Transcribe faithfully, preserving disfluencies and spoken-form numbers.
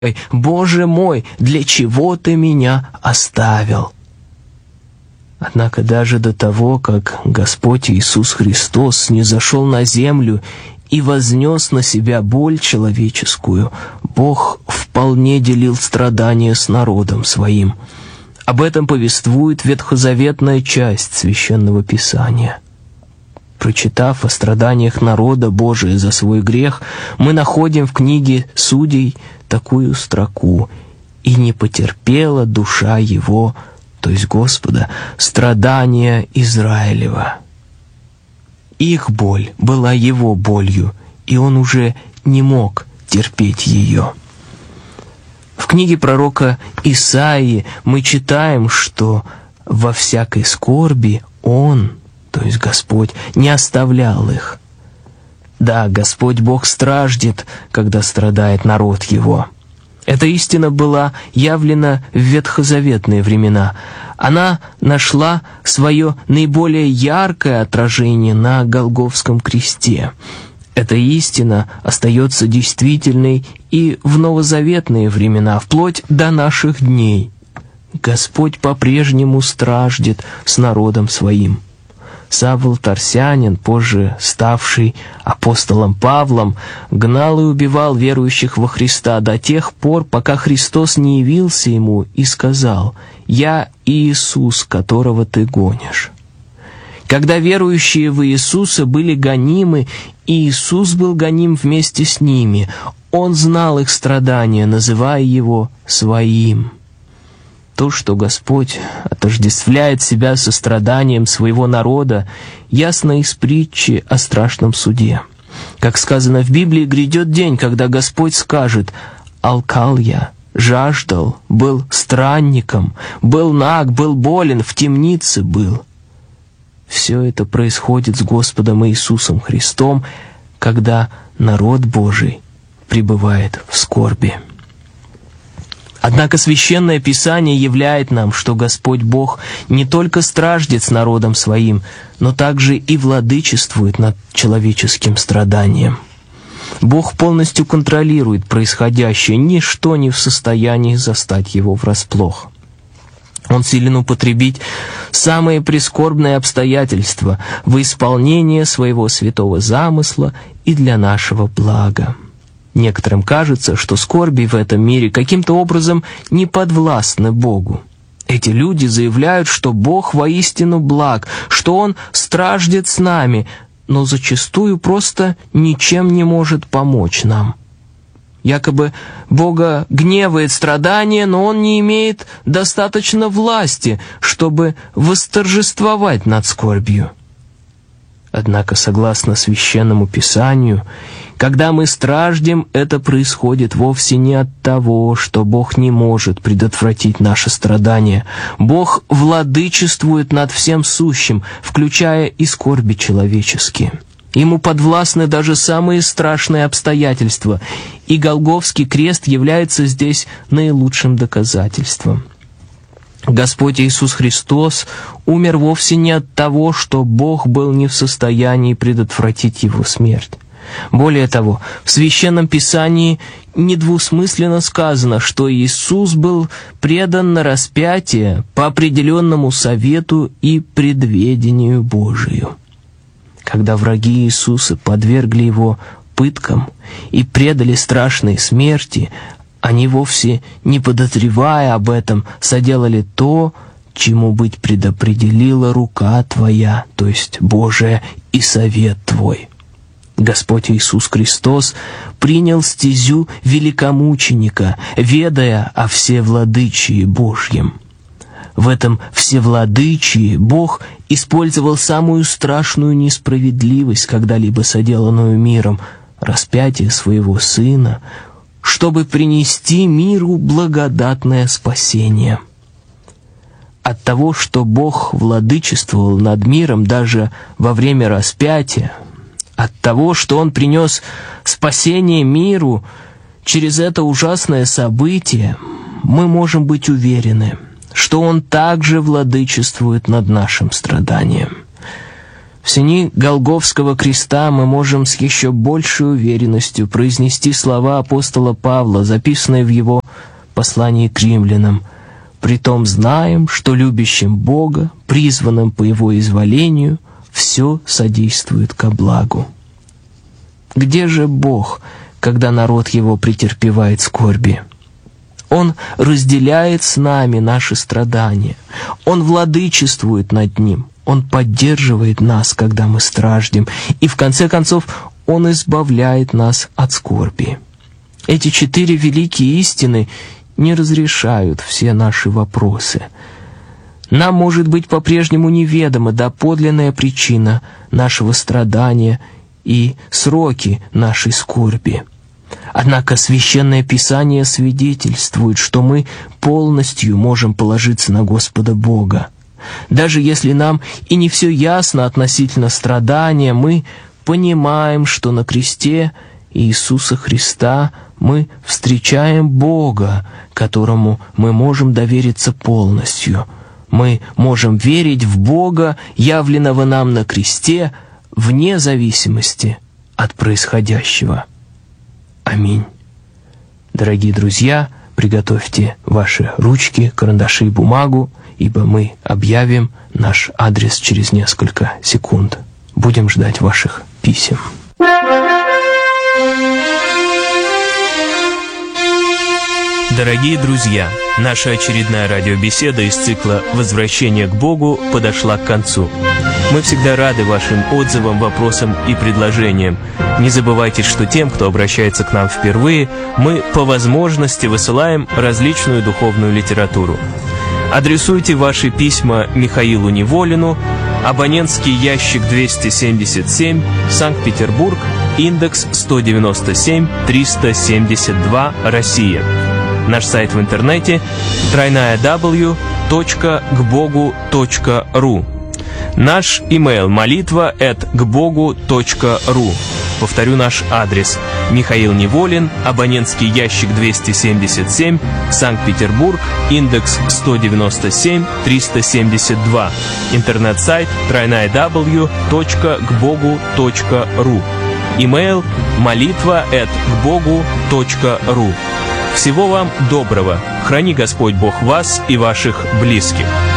Боже мой, для чего ты меня оставил?» Однако даже до того, как Господь Иисус Христос снизошел на землю и вознес на себя боль человеческую, Бог вполне делил страдания с народом Своим. Об этом повествует ветхозаветная часть Священного Писания. Прочитав о страданиях народа Божия за свой грех, мы находим в книге Судей такую строку: «И не потерпела душа его», то есть Господа, «страдания Израилева». Их боль была его болью, и он уже не мог терпеть ее. В книге пророка Исаии мы читаем, что во всякой скорби Он, то есть Господь, не оставлял их. Да, Господь Бог страждет, когда страдает народ Его. Эта истина была явлена в ветхозаветные времена. Она нашла свое наиболее яркое отражение на Голгофском кресте. Эта истина остается действительной и в новозаветные времена, вплоть до наших дней. Господь по-прежнему страждет с народом Своим. Савл Тарсянин, позже ставший апостолом Павлом, гнал и убивал верующих во Христа до тех пор, пока Христос не явился ему и сказал: «Я Иисус, которого ты гонишь». Когда верующие в Иисуса были гонимы, Иисус был гоним вместе с ними. Он знал их страдания, называя Его Своим. То, что Господь отождествляет Себя со страданием Своего народа, ясно из притчи о страшном суде. Как сказано в Библии, грядет день, когда Господь скажет: «Алкал я, жаждал, был странником, был наг, был болен, в темнице был». Все это происходит с Господом Иисусом Христом, когда народ Божий пребывает в скорби. Однако Священное Писание являет нам, что Господь Бог не только страждет с народом Своим, но также и владычествует над человеческим страданием. Бог полностью контролирует происходящее, ничто не в состоянии застать Его врасплох. Он силен употребить самые прискорбные обстоятельства во исполнение Своего святого замысла и для нашего блага. Некоторым кажется, что скорби в этом мире каким-то образом не подвластны Богу. Эти люди заявляют, что Бог воистину благ, что Он страждет с нами, но зачастую просто ничем не может помочь нам. Якобы Бога гневает страдание, но Он не имеет достаточно власти, чтобы восторжествовать над скорбью. Однако, согласно Священному Писанию, когда мы страждем, это происходит вовсе не от того, что Бог не может предотвратить наше страдание. Бог владычествует над всем сущим, включая и скорби человеческие. Ему подвластны даже самые страшные обстоятельства, и Голгофский крест является здесь наилучшим доказательством. Господь Иисус Христос умер вовсе не от того, что Бог был не в состоянии предотвратить Его смерть. Более того, в Священном Писании недвусмысленно сказано, что Иисус был предан на распятие по определенному совету и предведению Божию. Когда враги Иисуса подвергли Его пыткам и предали страшной смерти, они, вовсе не подозревая об этом, соделали то, чему быть предопределила рука Твоя, то есть Божия, и совет Твой. Господь Иисус Христос принял стезю великомученика, ведая о всевладычии Божьем. В этом всевладычии Бог использовал самую страшную несправедливость, когда-либо соделанную миром, распятие Своего Сына, чтобы принести миру благодатное спасение. От того, что Бог владычествовал над миром даже во время распятия, от того, что Он принес спасение миру через это ужасное событие, мы можем быть уверены, что Он также владычествует над нашим страданием. В сени Голгофского креста мы можем с еще большей уверенностью произнести слова апостола Павла, записанные в его послании к римлянам. «Притом знаем, что любящим Бога, призванным по Его изволению, все содействует ко благу». Где же Бог, когда народ Его претерпевает скорби? Он разделяет с нами наши страдания. Он владычествует над ним. Он поддерживает нас, когда мы страждем. И в конце концов, Он избавляет нас от скорби. Эти четыре великие истины не разрешают все наши вопросы. Нам может быть по-прежнему неведома доподлинная причина нашего страдания и сроки нашей скорби. Однако Священное Писание свидетельствует, что мы полностью можем положиться на Господа Бога. Даже если нам и не все ясно относительно страдания, мы понимаем, что на кресте Иисуса Христа мы встречаем Бога, которому мы можем довериться полностью. Мы можем верить в Бога, явленного нам на кресте, вне зависимости от происходящего. Аминь. Дорогие друзья, приготовьте ваши ручки, карандаши и бумагу, ибо мы объявим наш адрес через несколько секунд. Будем ждать ваших писем. Дорогие друзья, наша очередная радиобеседа из цикла «Возвращение к Богу» подошла к концу. Мы всегда рады вашим отзывам, вопросам и предложениям. Не забывайте, что тем, кто обращается к нам впервые, мы по возможности высылаем различную духовную литературу. Адресуйте ваши письма Михаилу Неволину, абонентский ящик двести семьдесят семь, Санкт-Петербург, индекс сто девяносто семь триста семьдесят два, Россия. Наш сайт в интернете дабл ю дабл ю дабл ю точка гбогу точка ру. Наш имейл молитва эт гбогу точка ру. Повторю наш адрес. Михаил Неволин, абонентский ящик двести семьдесят семь, Санкт-Петербург, индекс сто девяносто семь триста семьдесят два. Интернет-сайт дабл ю дабл ю дабл ю точка гбогу точка ру. Имейл молитва эт гбогу точка ру. Всего вам доброго. Храни Господь Бог вас и ваших близких.